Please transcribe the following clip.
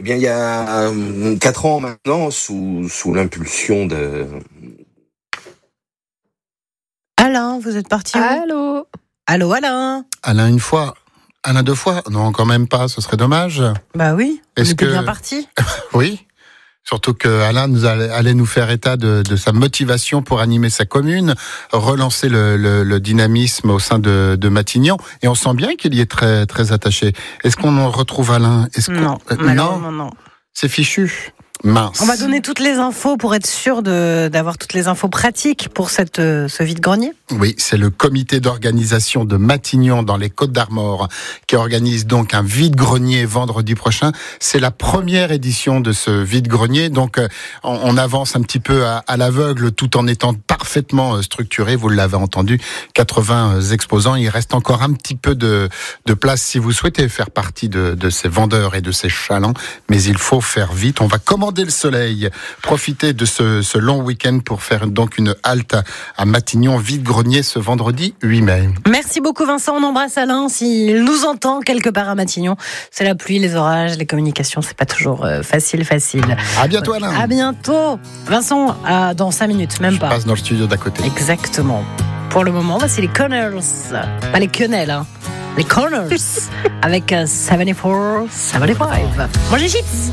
bien, il y a 4 ans maintenant, sous l'impulsion de... Alain, vous êtes parti où ? Allô ? Allô, Alain ? Alain une fois, Alain deux fois. Non, quand même pas, ce serait dommage. Bah oui, on Est-ce était que- bien parti. Oui. Surtout que Alain allait nous faire état de sa motivation pour animer sa commune, relancer le dynamisme au sein de Matignon. Et on sent bien qu'il y est très, très attaché. Est-ce qu'on en retrouve Alain ? Non, Non, malheureusement non. c'est fichu. Mince. On va donner toutes les infos pour être sûr d'avoir toutes les infos pratiques pour ce vide-grenier. Oui, c'est le comité d'organisation de Matignon dans les Côtes-d'Armor qui organise donc un vide-grenier vendredi prochain. C'est la première édition de ce vide-grenier, donc on avance un petit peu à l'aveugle tout en étant parfaitement structuré. Vous l'avez entendu, 80 exposants. Il reste encore un petit peu de place si vous souhaitez faire partie de ces vendeurs et de ces chalands, mais il faut faire vite. On va commander le soleil, profiter de ce long week-end pour faire donc une halte à Matignon vide-grenier ce vendredi 8 mai. Merci beaucoup Vincent, on embrasse Alain s'il nous entend quelque part à Matignon. C'est la pluie, les orages, les communications, c'est pas toujours facile. À bientôt Alain. À bientôt Vincent, dans 5 minutes, même Je pas. passe dans le studio d'à côté. Exactement. Pour le moment, c'est les Connors, pas les quenelles, hein. Les Connors avec 74, 75. Moi j'ai chips.